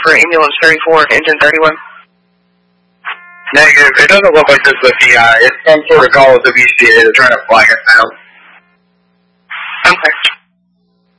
for ambulance 34, engine 31. Negative. It doesn't look like this is a PI. It's some sort of call with the VCA. They're trying to flag us down. Okay.